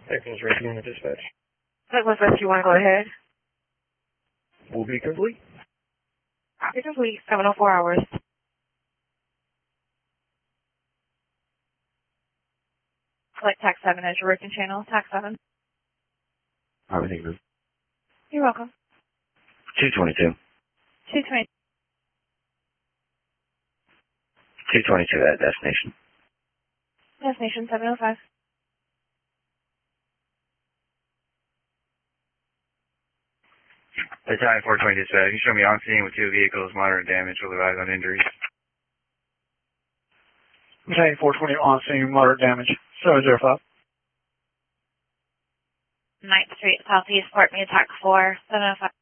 Texans Rescue Unit Dispatch. Douglas Rescue, want to go ahead? Will be complete. Copy complete, 704 hours. Select TAC 7 as your working channel, TAC 7. Everything good. You're welcome. 222. 220. 222 at destination. Destination 705. Battalion 420 dispatch, you can show me on scene with 2 vehicles, moderate damage, will advise on injuries. Battalion 420 on scene, moderate damage, 705. 9th Street, Southeast, Port Me, TAC 4, 705.